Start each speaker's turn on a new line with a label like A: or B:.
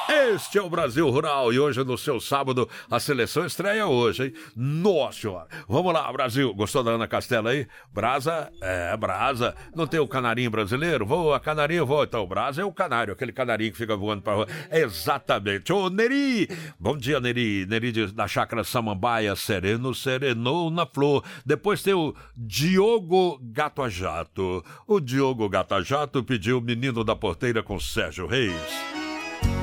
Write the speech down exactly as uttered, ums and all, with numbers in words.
A: Este é o Brasil Rural e hoje no seu sábado a seleção estreia hoje, hein? Nossa senhora. Vamos lá, Brasil. Gostou da Ana Castela aí? Brasa? É, Brasa. Não tem o canarinho brasileiro? Voa, canarinho, voa. Então, o Brasa é o canário, aquele canarinho que fica voando pra rua. Exatamente. Ô, Neri! Bom dia, Neri. Neri de, da Chácara Samambaia, sereno, serenou na flor. Depois tem o Diogo Gato a Jato. O Diogo Gato a Jato pediu o Menino da Porteira com Sérgio Reis.